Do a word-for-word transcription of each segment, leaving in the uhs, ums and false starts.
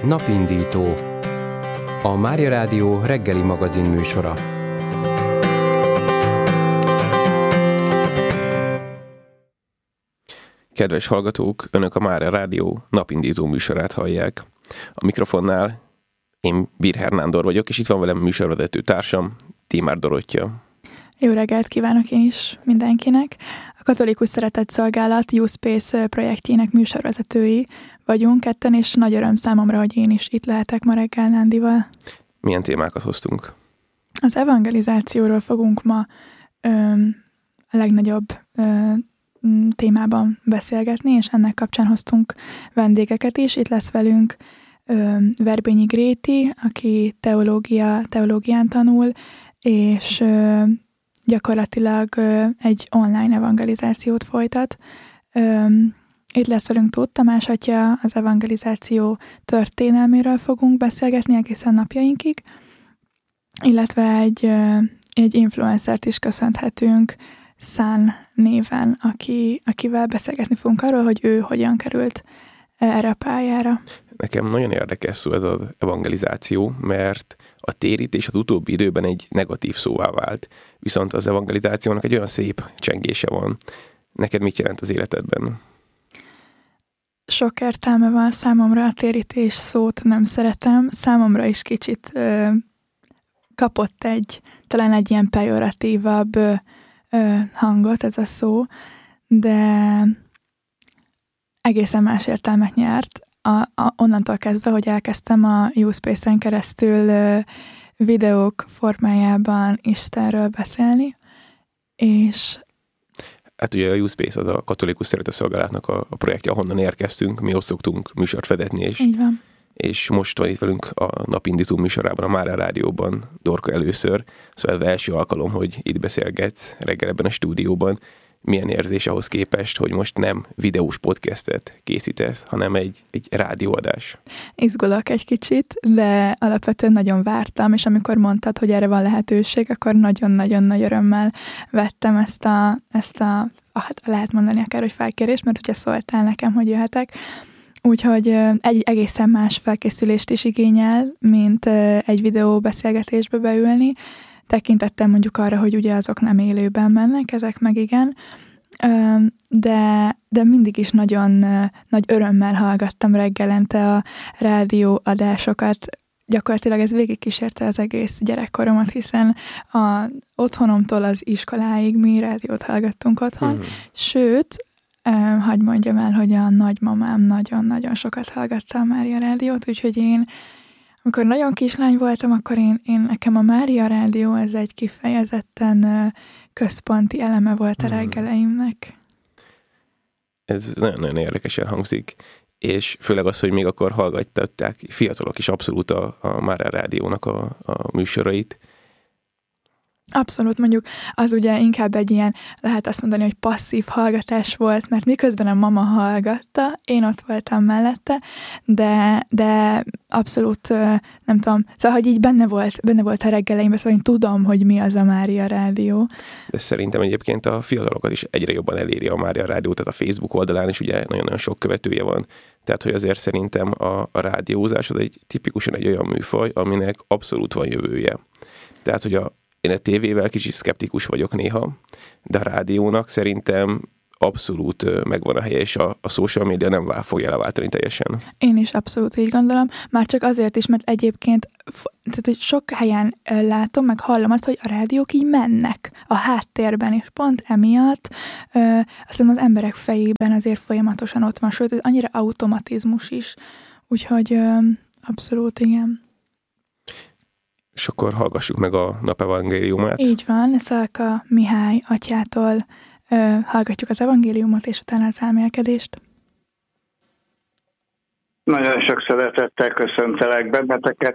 Napindító, a Mária Rádió reggeli magazin műsora. Kedves hallgatók, Önök a Mária Rádió napindító műsorát hallják. A mikrofonnál én Birher Nándor vagyok, és itt van velem műsorvezető társam, Tímár Dorottya. Jó reggelt kívánok én is mindenkinek! A Katolikus Szeretetszolgálat YouSpace projektjének műsorvezetői vagyunk ketten, és nagy öröm számomra, hogy én is itt lehetek ma reggel Nándival. Milyen témákat hoztunk? Az evangelizációról fogunk ma ö, a legnagyobb ö, témában beszélgetni, és ennek kapcsán hoztunk vendégeket is. Itt lesz velünk ö, Verbényi Gréti, aki teológia, teológián tanul, és ö, gyakorlatilag ö, egy online evangelizációt folytat. Ö, itt lesz velünk Tóth Tamás atya, az evangelizáció történelméről fogunk beszélgetni egészen napjainkig, illetve egy, ö, egy influencert is köszönhetünk, Szán néven, aki, akivel beszélgetni fogunk arról, hogy ő hogyan került erre a pályára. Nekem nagyon érdekes szó ez az evangelizáció, mert a térítés az utóbbi időben egy negatív szóvá vált, viszont az evangelizációnak egy olyan szép csengése van. Neked mit jelent az életedben? Sok értelme van számomra, a térítés szót nem szeretem. Számomra is kicsit ö, kapott egy, talán egy ilyen pejoratívabb ö, hangot ez a szó, de egészen más értelmet nyert. A, a, onnantól kezdve, hogy elkezdtem a YouSpace-en keresztül ö, videók formájában Istenről beszélni, és Hát ugye a YouSpace az a Katolikus Szeretetszolgálatnak a, a projektje, ahonnan érkeztünk, mi ott szoktunk műsort vezetni, és, így van. és most van itt velünk a napindító műsorában, a Mária Rádióban Dorka először, szóval ez az első alkalom, hogy itt beszélgetsz reggel ebben a stúdióban. Milyen érzés ahhoz képest, hogy most nem videós podcastet készítesz, hanem egy, egy rádióadás? Izgulok egy kicsit, de alapvetően nagyon vártam, és amikor mondtad, hogy erre van lehetőség, akkor nagyon-nagyon nagy örömmel vettem ezt a, ezt a hát lehet mondani akár, hogy felkérést, mert ugye szóltál nekem, hogy jöhetek. Úgyhogy egy egészen más felkészülést is igényel, mint egy videó beszélgetésbe beülni. Tekintettem mondjuk arra, hogy ugye azok nem élőben mennek, ezek meg igen, de, de mindig is nagyon nagy örömmel hallgattam reggelente a rádióadásokat. Gyakorlatilag ez végigkísérte az egész gyerekkoromat, hiszen a otthonomtól az iskoláig mi rádiót hallgattunk otthon, mm. sőt, hadd mondjam el, hogy a nagymamám nagyon-nagyon sokat hallgatta a Mária Rádiót, úgyhogy én amikor nagyon kislány voltam, akkor én, én nekem a Mária Rádió ez egy kifejezetten uh, központi eleme volt a reggeleimnek. Ez nagyon-nagyon érdekesen hangzik, és főleg az, hogy még akkor hallgattatták fiatalok is abszolút a, a Mária Rádiónak a, a műsorait. Abszolút, mondjuk az ugye inkább egy ilyen, lehet azt mondani, hogy passzív hallgatás volt, mert miközben a mama hallgatta, én ott voltam mellette, de, de abszolút nem tudom, szóval, hogy így benne volt, benne volt a reggeleimben, szóval én tudom, hogy mi az a Mária Rádió. De szerintem egyébként a fiatalokat is egyre jobban eléri a Mária Rádió, tehát a Facebook oldalán is ugye nagyon-nagyon sok követője van, tehát hogy azért szerintem a, a rádiózás az egy tipikusan egy olyan műfaj, aminek abszolút van jövője. Tehát, hogy a Én a tévével kicsit szkeptikus vagyok néha, de a rádiónak szerintem abszolút megvan a helye, és a, a social media nem vál, fogja leváltani teljesen. Én is abszolút így gondolom, már csak azért is, mert egyébként tehát, hogy sok helyen látom, meg hallom azt, hogy a rádiók így mennek a háttérben, és pont emiatt ö, azt hiszem az emberek fejében azért folyamatosan ott van, sőt, ez annyira automatizmus is, úgyhogy ö, abszolút igen. És akkor hallgassuk meg a napevangéliumát. Így van, Szalka Mihály atyától ö, hallgatjuk az evangéliumot, és utána az elmélkedést. Nagyon sok szeretettel köszöntelek benneteket.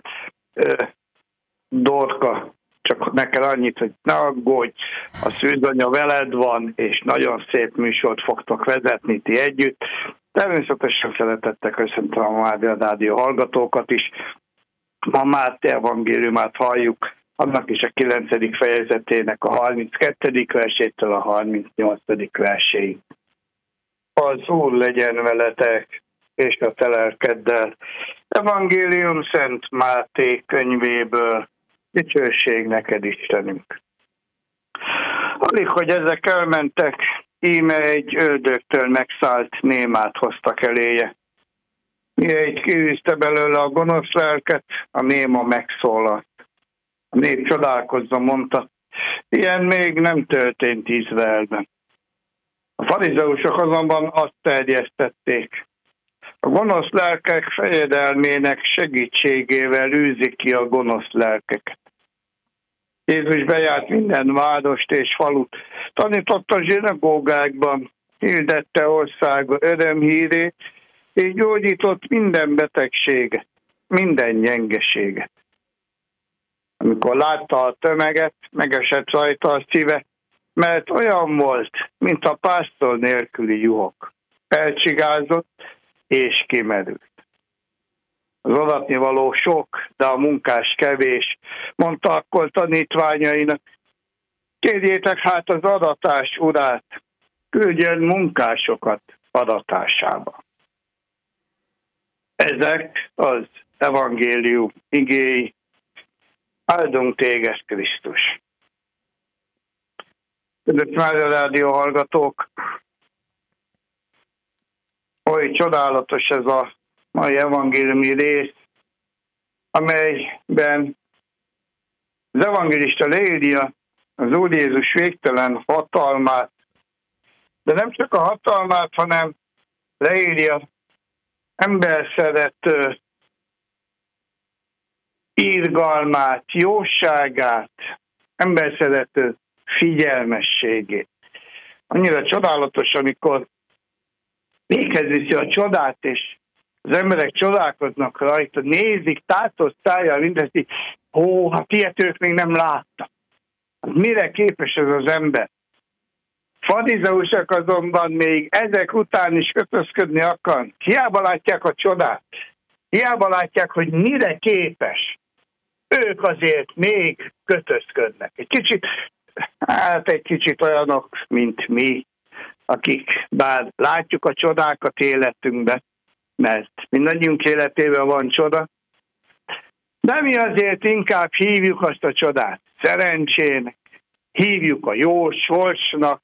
Dorka, csak neked annyit, hogy ne aggódj, a szűzanya veled van, és nagyon szép műsort fogtok vezetni ti együtt. Természetesen szeretettel köszöntöm a Mária Rádió hallgatókat is. Ma Máté evangéliumát halljuk, annak is a kilencedik fejezetének a harminckettedik versétől a harmincnyolcadik verséig. Az Úr legyen veletek, és a te lelkeddel. Evangélium Szent Máté könyvéből. Dicsőség neked, Istenünk! Alig, hogy ezek elmentek, íme egy ördögtől megszállt némát hoztak eléje. Mihelyt kiűzte belőle a gonosz lelket, a néma megszólalt. A nép csodálkozva mondta, ilyen még nem történt Izraelben. A farizeusok azonban azt terjesztették. A gonosz lelkek fejedelmének segítségével űzik ki a gonosz lelkeket. Jézus bejárt minden várost és falut, tanította a zsinagógákban, hirdette országa örömhírét, és gyógyított minden betegséget, minden gyengeséget. Amikor látta a tömeget, megesett rajta a szíve, mert olyan volt, mint a pásztor nélküli juhok. Elcsigázott és kimerült. Az adatnivaló sok, de a munkás kevés, mondta akkor tanítványainak. Kérjétek hát az adatás urát, küldjön munkásokat adatásába. Ezek az evangélium igéi. Áldunk téged, Krisztus! Kedves Mária Rádió hallgatók! Oly csodálatos ez a mai evangéliumi rész, amelyben az evangélista leírja az Úr Jézus végtelen hatalmát, de nem csak a hatalmát, hanem leírja emberszerető irgalmát, jóságát, emberszerető figyelmességét. Annyira csodálatos, amikor véghez viszi a csodát, és az emberek csodálkoznak rajta, nézik, tátott szájjal mindezt, így, ó, hát ilyet ők még nem láttak. Mire képes ez az ember? Farizeusok azonban még ezek után is kötözködni akar. Hiába látják a csodát. Hiába látják, hogy mire képes. Ők azért még kötözködnek. Egy kicsit, hát egy kicsit olyanok, mint mi, akik bár látjuk a csodákat életünkben, mert mindannyiunk életében van csoda, de mi azért inkább hívjuk azt a csodát szerencsének, hívjuk a jó sorsnak,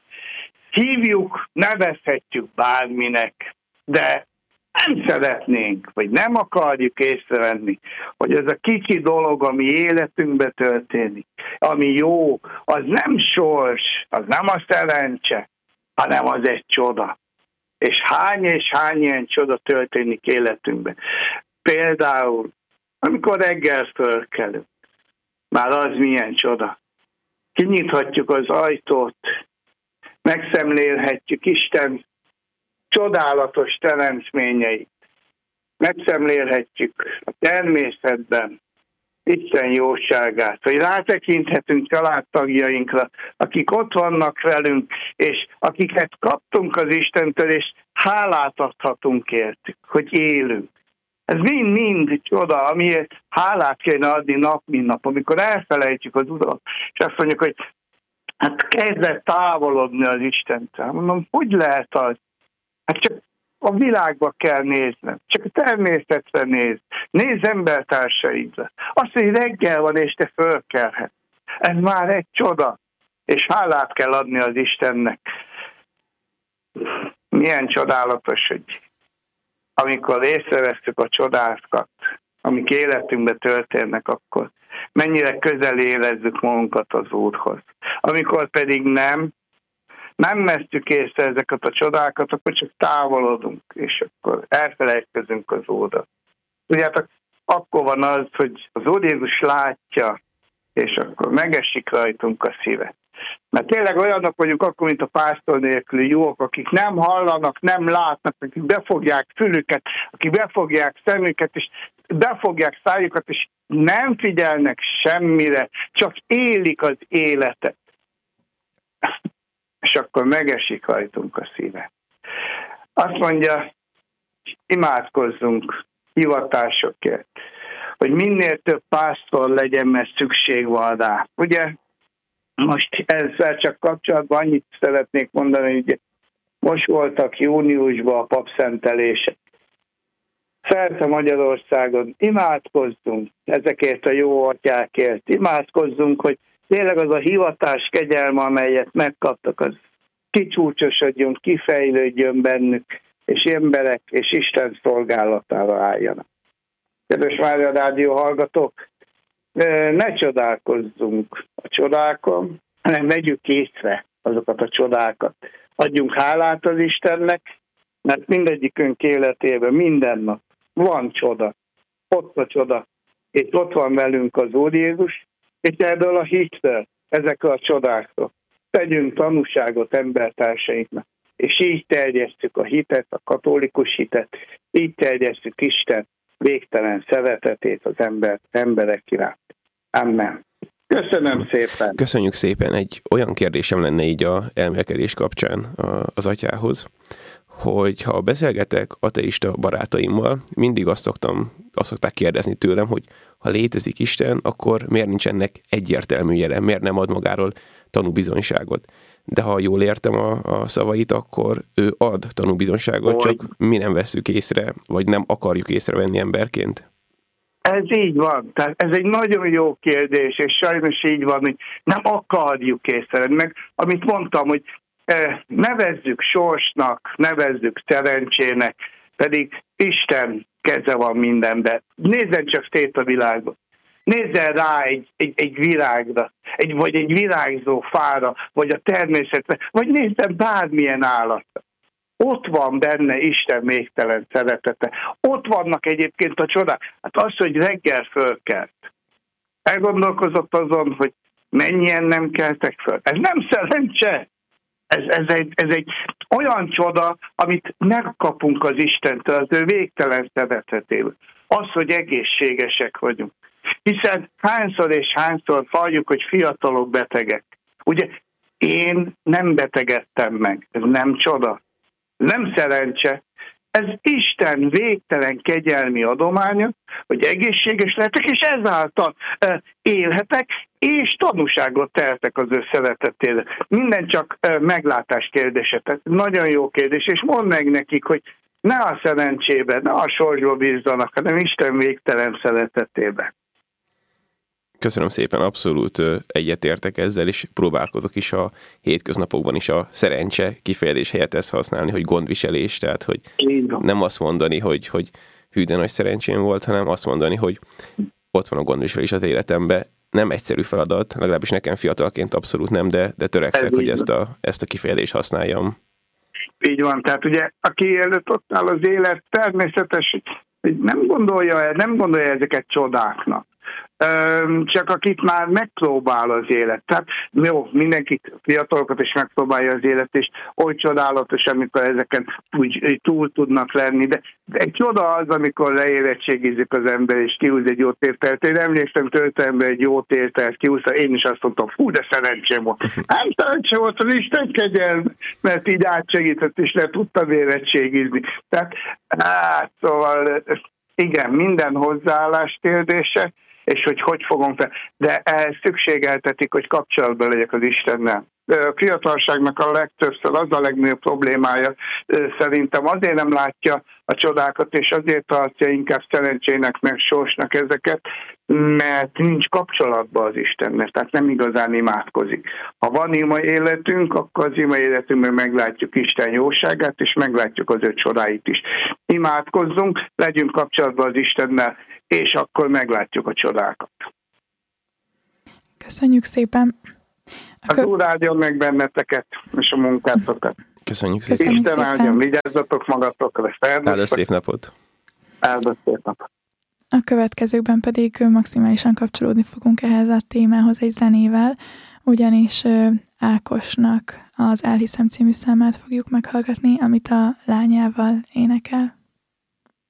hívjuk, nevezhetjük bárminek, de nem szeretnénk, vagy nem akarjuk észrevenni, hogy ez a kicsi dolog, ami életünkbe történik, ami jó, az nem sors, az nem a szerencse, hanem az egy csoda. És hány és hány ilyen csoda történik életünkben. Például, amikor reggel fölkelünk, már az milyen csoda. Kinyithatjuk az ajtót, megszemlélhetjük Isten csodálatos teremtményeit. Megszemlélhetjük a természetben Isten jóságát, hogy rátekinthetünk családtagjainkra, akik ott vannak velünk, és akiket kaptunk az Istentől, és hálát adhatunk értük, hogy élünk. Ez mind-mind csoda, amiért hálát kéne adni nap, mint nap, amikor elfelejtjük az Urat, és azt mondjuk, hogy hát kezdett távolodni az Istentől. Mondom, hogy lehet az? Hát csak a világba kell nézned, csak a természetre nézd, nézz embertársaidra. Azt, hogy reggel van, és te fölkelhetsz. Ez már egy csoda, és hálát kell adni az Istennek. Milyen csodálatos, hogy amikor észrevesztük a csodákat, amik életünkben történnek, akkor mennyire közel érezzük magunkat az Úrhoz. Amikor pedig nem, nem vesztük észre ezeket a csodákat, akkor csak távolodunk, és akkor elfelejtkezünk az Úrra. Tudjátok, akkor van az, hogy az Úr Jézus látja, és akkor megesik rajtunk a szíve. Mert tényleg olyanok vagyunk akkor, mint a pásztor nélküli juhok, akik nem hallanak, nem látnak, akik befogják fülüket, akik befogják szemüket, és befogják szájukat, és nem figyelnek semmire, csak élik az életet. És akkor megesik rajtunk a szíve. Azt mondja, imádkozzunk hivatásokért, hogy minél több pásztor legyen, mert szükség van rá. Ugye, most ezzel csak kapcsolatban annyit szeretnék mondani, hogy most voltak júniusban a papszentelések. szerte Magyarországon imádkozzunk ezekért a jó atyákért, imádkozzunk, hogy tényleg az a hivatás kegyelme, amelyet megkaptak, az kicsúcsosodjon, kifejlődjön bennük, és emberek és Isten szolgálatára álljanak. Kedves Mária Rádió hallgatók, ne csodálkozzunk a csodákon, hanem vegyük észre azokat a csodákat. Adjunk hálát az Istennek, mert mindegyikünk életében minden nap van csoda, ott a csoda, és ott van velünk az Úr Jézus, és ebből a hitből, ezekről a csodákról tegyünk tanúságot embertársainknak, és így terjesztjük a hitet, a katolikus hitet, így terjesztjük Isten végtelen szeretetét az ember, emberek iránt. Amen. Köszönöm szépen. Köszönjük szépen. Egy olyan kérdésem lenne így a elmélkedés kapcsán az atyához, hogy ha beszélgetek ateista barátaimmal, mindig azt szoktam, azt szokták kérdezni tőlem, hogy ha létezik Isten, akkor miért nincs ennek egyértelmű jele, miért nem ad magáról tanúbizonyságot. De ha jól értem a, a szavait, akkor ő ad tanúbizonyságot, csak mi nem vesszük észre, vagy nem akarjuk észrevenni emberként. Ez így van. Tehát ez egy nagyon jó kérdés, és sajnos így van, hogy nem akarjuk észrevenni. Meg amit mondtam, hogy nevezzük sorsnak, nevezzük szerencsének, pedig Isten keze van mindenben. Nézzen csak szét a világba. Nézzen rá egy, egy, egy virágra, egy, vagy egy virágzó fára, vagy a természetre, vagy nézzen bármilyen állatra. Ott van benne Isten végtelen szeretete. Ott vannak egyébként a csodák. Hát az, hogy reggel fölkelt. Elgondolkozott azon, hogy mennyien nem keltek föl. Ez nem szerencse. Ez, ez, egy, ez egy olyan csoda, amit megkapunk az Istentől, az ő végtelen szeretetéből. Az, hogy egészségesek vagyunk. Hiszen hányszor és hányszor halljuk, hogy fiatalok betegek. Ugye én nem betegedtem meg. Ez nem csoda. Nem szerencse. Ez Isten végtelen kegyelmi adománya, hogy egészséges lehetek, és ezáltal élhetek, és tanúságot tehetek az ő szeretetére. Minden csak meglátás kérdése. Tehát nagyon jó kérdés, és mondd meg nekik, hogy ne a szerencsébe, ne a sorsba bízzanak, hanem Isten végtelen szeretetében. Köszönöm szépen, abszolút egyetértek ezzel, és próbálkozok is a hétköznapokban is a szerencse kifejezés helyett ezt használni, hogy gondviselés, tehát hogy nem azt mondani, hogy, hogy hű, de nagy szerencsém volt, hanem azt mondani, hogy ott van a gondviselés az életemben. Nem egyszerű feladat, legalábbis nekem fiatalként abszolút nem, de, de törekszek, ez hogy ezt a, ezt a kifejezést használjam. Így van, tehát ugye aki előtt ott áll az élet, természetes, hogy nem gondolja, nem gondolja ezeket csodáknak. Csak akit már megpróbál az élet. Tehát jó, mindenki fiatalokat is megpróbálja az élet, és oly csodálatos, amikor ezeken úgy túl tudnak lenni, de egy csoda az, amikor leérettségizik az ember, és kihúz egy jót értelt. Én emlékszem, töltembe egy jót értelt, kihúzta, én is azt mondtam, fú, de szerencsém volt. Nem szerencsém volt, az Isten kegyelme, mert így átsegített, és le tudtam érettségizni. Tehát, hát, szóval, igen, minden hozzáállás kérdése, és hogy hogy fogom fel. De ehhez szükségeltetik, hogy kapcsolatban legyek az Istennel. A fiatalságnak a legtöbbször az a legnagyobb problémája szerintem azért nem látja a csodákat, és azért tartja inkább szerencsének, meg sorsnak ezeket, mert nincs kapcsolatban az Istennel, tehát nem igazán imádkozik. Ha van ima életünk, akkor az ima életünkben meglátjuk Isten jóságát, és meglátjuk az ő csodáit is. Imádkozzunk, legyünk kapcsolatban az Istennel, és akkor meglátjuk a csodákat. Köszönjük szépen! Az Kö... Úr áldjon meg benneteket, és a munkátokat. Köszönjük szépen! Köszönjük Isten áldjon, vigyázzatok magatokra. Áldott szép napot! Áldott szép napot! A következőkben pedig maximálisan kapcsolódni fogunk ehhez a témához egy zenével, ugyanis Ákosnak az Elhiszem című számát fogjuk meghallgatni, amit a lányával énekel.